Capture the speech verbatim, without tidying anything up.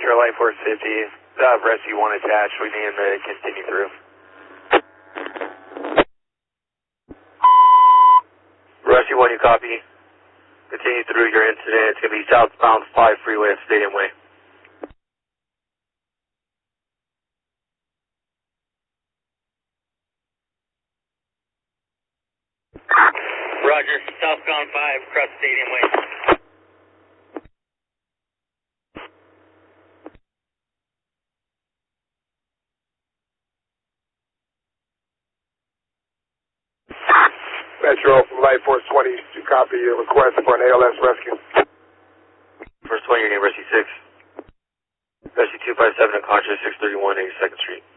Metro Light Force fifty, uh, rescue one attached, we need him to continue through. Rescue one, you copy. Continue through your incident. It's going to be southbound five freeway at Stadium Way. Roger, southbound five, across Stadium Way. Metro from Light Force twenty, you copy your request for an A L S rescue. First twenty, your name, Rescue six. Rescue two five seven, unconscious, six thirty-one, eighty-second Street.